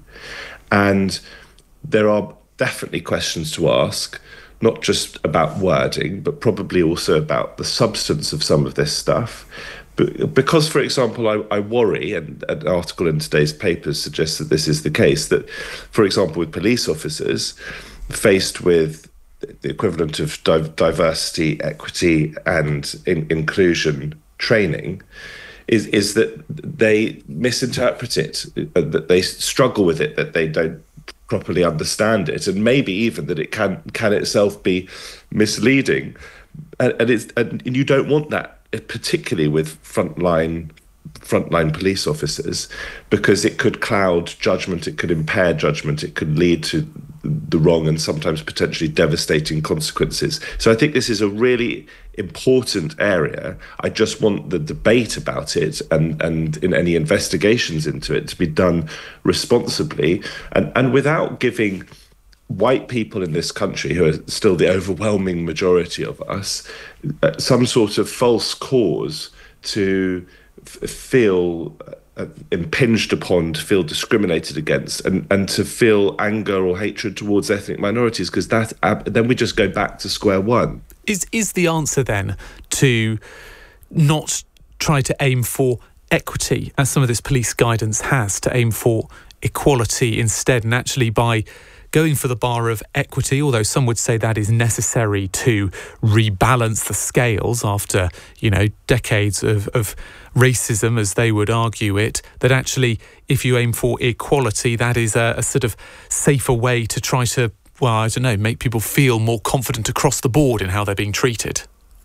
And there are definitely questions to ask, not just about wording, but probably also about the substance of some of this stuff. Because, for example, I, I worry, and an article in today's papers suggests that this is the case, that, for example, with police officers faced with the equivalent of di- diversity, equity, and in- inclusion training, is is that they misinterpret it, that they struggle with it, that they don't properly understand it, and maybe even that it can can itself be misleading, and, and it's and you don't want that, particularly with frontline frontline police officers, because it could cloud judgment, it could impair judgment, it could lead to the wrong and sometimes potentially devastating consequences. So I think this is a really important area. I just want the debate about it and, and in any investigations into it to be done responsibly and, and without giving white people in this country, who are still the overwhelming majority of us, uh, some sort of false cause to f- feel uh, impinged upon, to feel discriminated against, and, and to feel anger or hatred towards ethnic minorities, because that uh, then we just go back to square one. Is is the answer then to not try to aim for equity, as some of this police guidance has, to aim for equality instead, and actually by going for the bar of equity, although some would say that is necessary to rebalance the scales after, you know, decades of, of racism, as they would argue it, that actually if you aim for equality, that is a, a sort of safer way to try to, well, I don't know, make people feel more confident across the board in how they're being treated?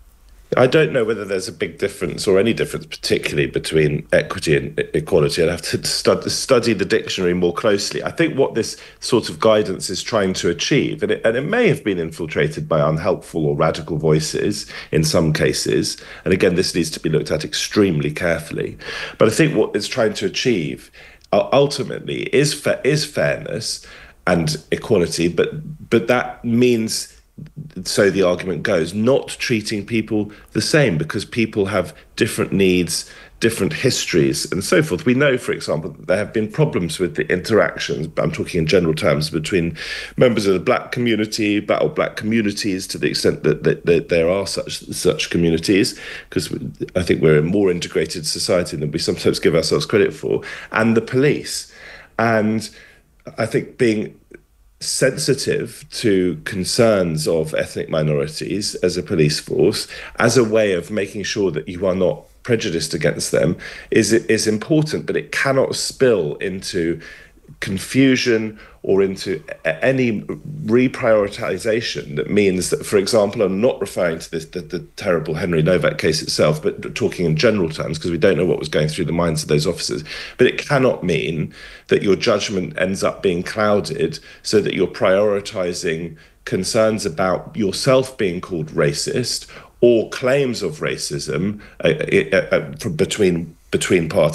I don't know whether there's a big difference or any difference particularly between equity and equality. I'd have to stud- study the dictionary more closely. I think what this sort of guidance is trying to achieve, and it, and it may have been infiltrated by unhelpful or radical voices in some cases, and again, this needs to be looked at extremely carefully, but I think what it's trying to achieve uh, ultimately is fa- is fairness and equality, but but that means, so the argument goes, not treating people the same, because people have different needs, different histories and so forth. We know, for example, that there have been problems with the interactions, I'm talking in general terms, between members of the black community, or black communities, to the extent that, that, that there are such such communities, because I think we're a more integrated society than we sometimes give ourselves credit for, and the police. And I think being sensitive to concerns of ethnic minorities as a police force, as a way of making sure that you are not prejudiced against them, is is important, but it cannot spill into confusion or into any reprioritization that means that, for example, I'm not referring to this, the, the terrible Henry Novak case itself, but talking in general terms, because we don't know what was going through the minds of those officers. But it cannot mean that your judgment ends up being clouded so that you're prioritizing concerns about yourself being called racist or claims of racism uh, uh, uh, between between parties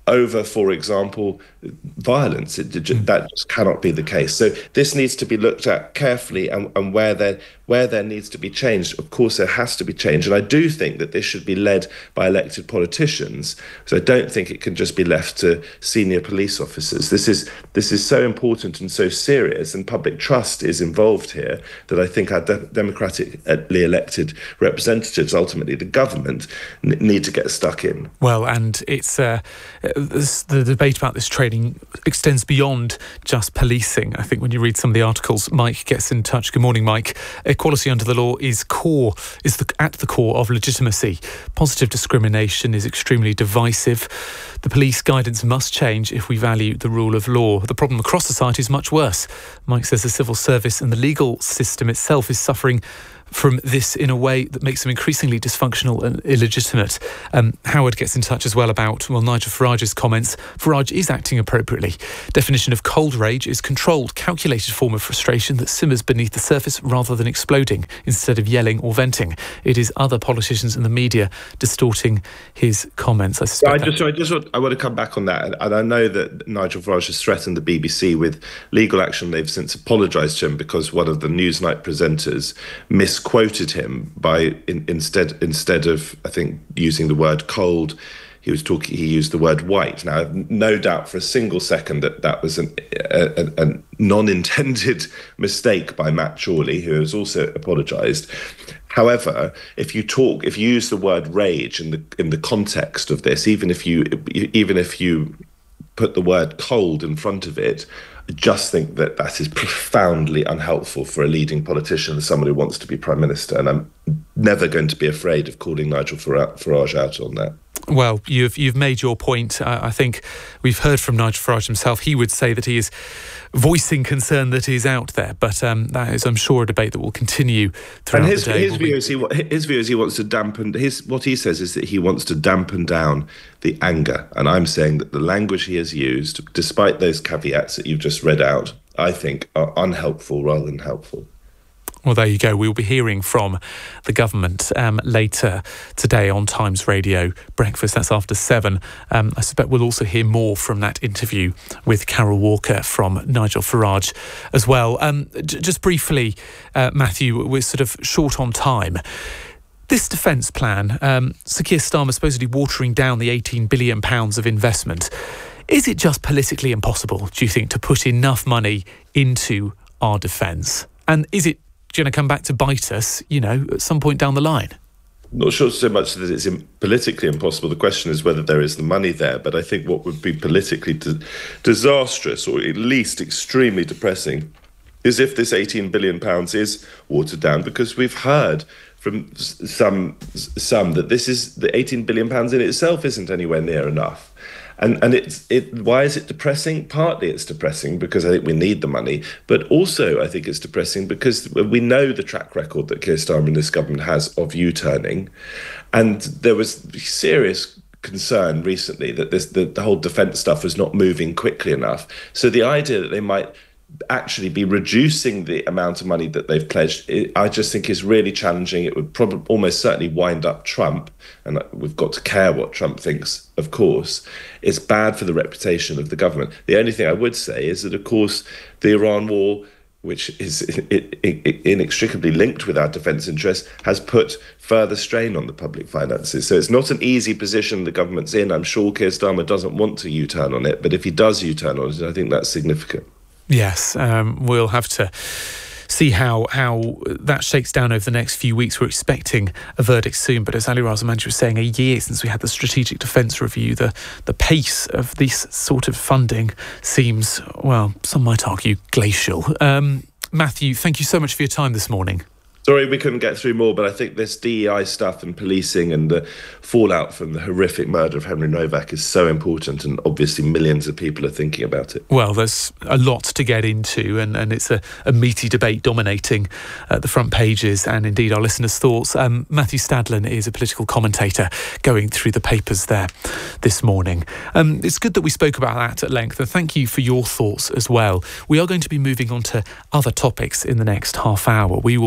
over, for example, violence. It, it, that just cannot be the case. So this needs to be looked at carefully, and, and where there where there needs to be change, of course, there has to be change. And I do think that this should be led by elected politicians. So I don't think it can just be left to senior police officers. This is this is so important and so serious, and public trust is involved here, that I think our de- democratically elected representatives, ultimately the government, n- need to get stuck in. Well, and it's uh, this, the debate about this training extends beyond just policing. I think when you read some of the articles, Mike gets in touch. Good morning, Mike. Equality under the law is core, is the, at the core of legitimacy. Positive discrimination is extremely divisive. The police guidance must change if we value the rule of law. The problem across society is much worse. Mike says the civil service and the legal system itself is suffering from this in a way that makes them increasingly dysfunctional and illegitimate. Um, Howard gets in touch as well about, well, Nigel Farage's comments. Farage is acting appropriately. Definition of cold rage is controlled, calculated form of frustration that simmers beneath the surface rather than exploding instead of yelling or venting. It is other politicians and the media distorting his comments. I suspect I just, I just want, I want to come back on that. And I know that Nigel Farage has threatened the B B C with legal action. They've since apologised to him because one of the Newsnight presenters misquoted him by in, instead instead of, I think, using the word cold, he was talking. He used the word white. Now, I have no doubt for a single second that that was an, a, a, a non-intended mistake by Matt Chorley, who has also apologised. However, if you talk, if you use the word rage in the in the context of this, even if you even if you put the word cold in front of it, I just think that that is profoundly unhelpful for a leading politician, someone who wants to be Prime Minister. And I'm never going to be afraid of calling Nigel Farage out on that. Well, you've you've made your point. Uh, I think we've heard from Nigel Farage himself. He would say that he is voicing concern that is out there, but um, that is, I'm sure, a debate that will continue throughout and his, the day. His view is he his view is he wants to dampen his what he says is that he wants to dampen down the anger, and I'm saying that the language he has used, despite those caveats that you've just read out, I think are unhelpful rather than helpful. Well, there you go. We'll be hearing from the government um, later today on Times Radio Breakfast. That's after seven. Um, I suspect we'll also hear more from that interview with Carol Walker from Nigel Farage as well. Um, j- just briefly, uh, Matthew, we're sort of short on time. This defence plan, um, Sir Keir Starmer supposedly watering down the eighteen billion pounds of investment. Is it just politically impossible, do you think, to put enough money into our defence? And is it going to come back to bite us, you know, at some point down the line? Not sure so much that it's politically impossible. The question is whether there is the money there. But I think what would be politically di- disastrous, or at least extremely depressing, is if this eighteen billion pounds is watered down, because we've heard from some some that this is the eighteen billion pounds in itself isn't anywhere near enough. And and it's it. Why is it depressing? Partly it's depressing because I think we need the money, but also I think it's depressing because we know the track record that Keir Starmer and this government has of U-turning, and there was serious concern recently that this the, the whole defence stuff was not moving quickly enough. So the idea that they might actually be reducing the amount of money that they've pledged, it, I just think is really challenging. It would probably almost certainly wind up Trump, and we've got to care what Trump thinks, of course. It's bad for the reputation of the government. The only thing I would say is that, of course, the Iran war, which is inextricably linked with our defence interests, has put further strain on the public finances. So it's not an easy position the government's in. I'm sure Keir Starmer doesn't want to U-turn on it, but if he does U-turn on it, I think that's significant. Yes, um, we'll have to see how how that shakes down over the next few weeks. We're expecting a verdict soon, but as Ali Raza Manjoo was saying, a year since we had the Strategic Defence Review, the, the pace of this sort of funding seems, well, some might argue glacial. Um, Matthew, thank you so much for your time this morning. Sorry we couldn't get through more, but I think this D E I stuff and policing and the fallout from the horrific murder of Henry Novak is so important, and obviously millions of people are thinking about it. Well, there's a lot to get into, and, and it's a, a meaty debate dominating uh, the front pages and indeed our listeners' thoughts. Um, Matthew Stadlen is a political commentator going through the papers there this morning. Um, it's good that we spoke about that at length, and thank you for your thoughts as well. We are going to be moving on to other topics in the next half hour. We will be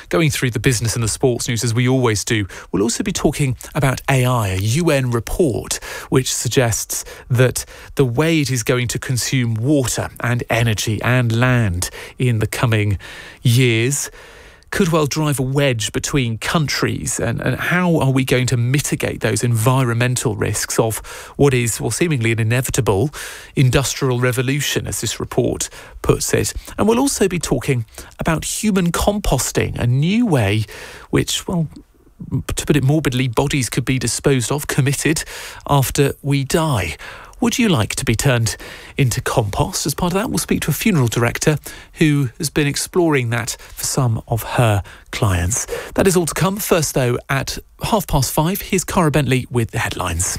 going through the business and the sports news as we always do, we'll also be talking about A I, a U N report which suggests that the way it is going to consume water and energy and land in the coming years could well drive a wedge between countries. And, and how are we going to mitigate those environmental risks of what is, well, seemingly an inevitable industrial revolution, as this report puts it? And we'll also be talking about human composting, a new way which, well, to put it morbidly, bodies could be disposed of, committed, after we die. Would you like to be turned into compost? As part of that, we'll speak to a funeral director who has been exploring that for some of her clients. That is all to come. First, though, at half past five, here's Cara Bentley with the headlines.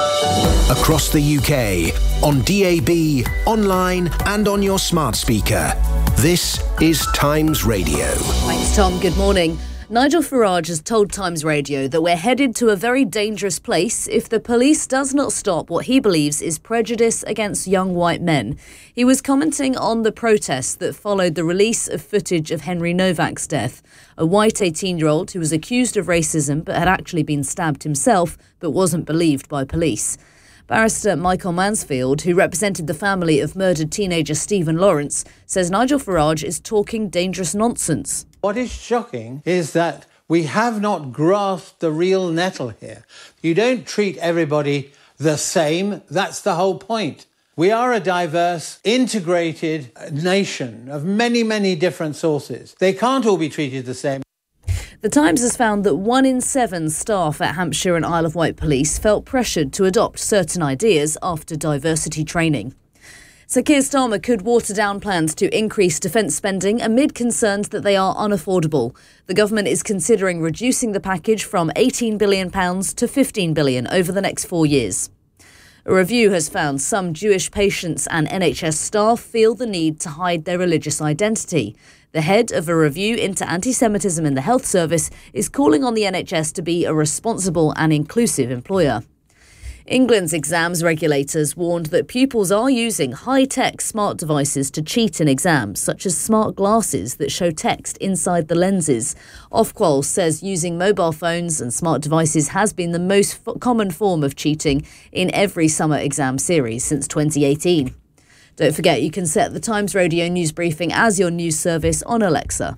Across the U K, on D A B, online and on your smart speaker. This is Times Radio. Thanks, Tom. Good morning. Nigel Farage has told Times Radio that we're headed to a very dangerous place if the police does not stop what he believes is prejudice against young white men. He was commenting on the protests that followed the release of footage of Henry Novak's death, a white eighteen-year-old who was accused of racism but had actually been stabbed himself but wasn't believed by police. Barrister Michael Mansfield, who represented the family of murdered teenager Stephen Lawrence, says Nigel Farage is talking dangerous nonsense. What is shocking is that we have not grasped the real nettle here. You don't treat everybody the same. That's the whole point. We are a diverse, integrated nation of many, many different sources. They can't all be treated the same. The Times has found that one in seven staff at Hampshire and Isle of Wight Police felt pressured to adopt certain ideas after diversity training. Sir Keir Starmer could water down plans to increase defence spending amid concerns that they are unaffordable. The government is considering reducing the package from eighteen billion pounds to fifteen billion pounds over the next four years. A review has found some Jewish patients and N H S staff feel the need to hide their religious identity. The head of a review into anti-Semitism in the health service is calling on the N H S to be a responsible and inclusive employer. England's exams regulators warned that pupils are using high-tech smart devices to cheat in exams, such as smart glasses that show text inside the lenses. Ofqual says using mobile phones and smart devices has been the most f- common form of cheating in every summer exam series since twenty eighteen. Don't forget, you can set the Times Radio news briefing as your news service on Alexa.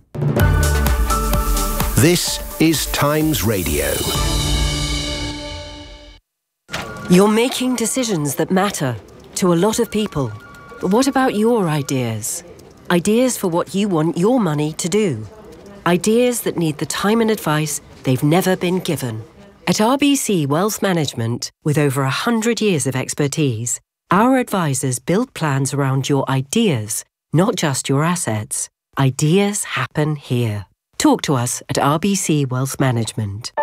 This is Times Radio. You're making decisions that matter to a lot of people. But what about your ideas? Ideas for what you want your money to do. Ideas that need the time and advice they've never been given. At R B C Wealth Management, with over one hundred years of expertise, our advisors build plans around your ideas, not just your assets. Ideas happen here. Talk to us at R B C Wealth Management.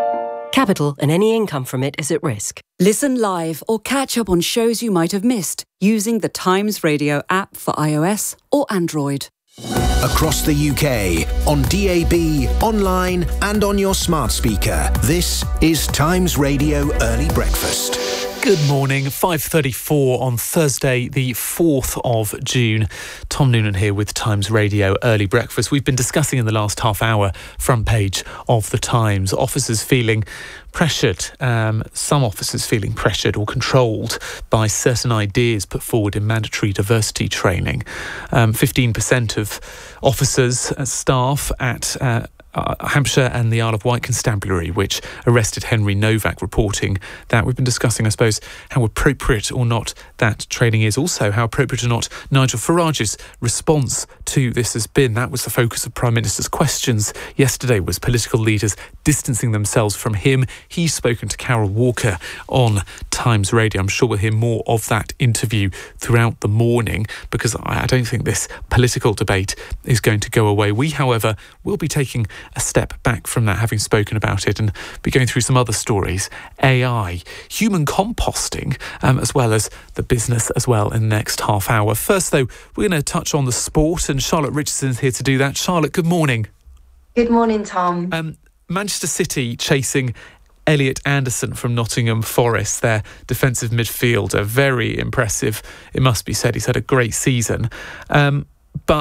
Capital and any income from it is at risk. Listen live or catch up on shows you might have missed using the Times Radio app for iOS or Android. Across the U K, on D A B, online and on your smart speaker. This is Times Radio Early Breakfast. Good morning, five thirty-four on Thursday, the fourth of June. Tom Noonan here with Times Radio Early Breakfast. We've been discussing in the last half hour, front page of the Times, officers feeling pressured, um, some officers feeling pressured or controlled by certain ideas put forward in mandatory diversity training. Um, fifteen percent of officers, uh, staff at uh, Uh, Hampshire and the Isle of Wight Constabulary, which arrested Henry Novak, reporting that we've been discussing, I suppose, how appropriate or not that training is. Also, how appropriate or not Nigel Farage's response to this has been. That was the focus of Prime Minister's questions yesterday, was political leaders distancing themselves from him. He's spoken to Carol Walker on Times Radio. I'm sure we'll hear more of that interview throughout the morning, because I don't think this political debate is going to go away. We, however, will be taking a step back from that, having spoken about it, and be going through some other stories. A I, human composting, um, as well as the business as well in the next half hour. First, though, we're going to touch on the sport, and Charlotte Richardson's here to do that. Charlotte, good morning. Good morning, Tom. Um, Manchester City chasing Elliot Anderson from Nottingham Forest, their defensive midfielder. Very impressive, it must be said. He's had a great season. Um, But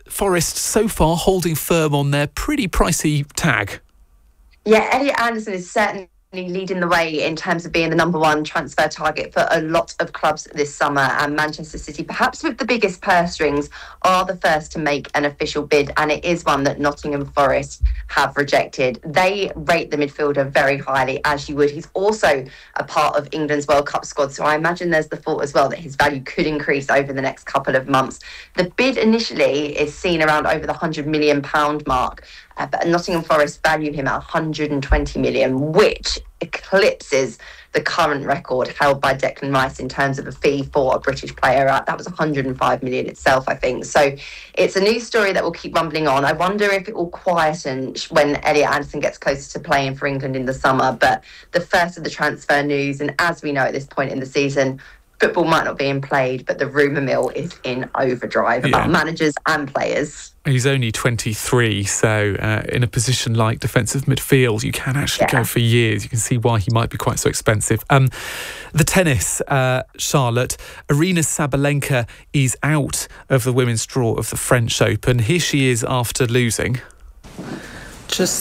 Forest so far holding firm on their pretty pricey tag. Yeah, Elliot Anderson is certainly leading the way in terms of being the number one transfer target for a lot of clubs this summer, and Manchester City, perhaps with the biggest purse strings, are the first to make an official bid, and it is one that Nottingham Forest have rejected. They rate the midfielder very highly, as you would. He's also a part of England's World Cup squad, so I imagine there's the thought as well that his value could increase over the next couple of months. The bid initially is seen around over the one hundred million pounds mark, Uh, but Nottingham Forest value him at one hundred twenty million, which eclipses the current record held by Declan Rice in terms of a fee for a British player. Uh, that was one hundred five million itself, I think. So it's a news story that will keep rumbling on. I wonder if it will quieten when Elliot Anderson gets closer to playing for England in the summer. But the first of the transfer news, and as we know at this point in the season, football might not be in played, but the rumour mill is in overdrive Yeah. about managers and players. He's only twenty-three, so uh, in a position like defensive midfield, you can actually Yeah. go for years. You can see why he might be quite so expensive. Um, the tennis, uh, Charlotte, Aryna Sabalenka is out of the women's draw of the French Open. Here she is after losing. Just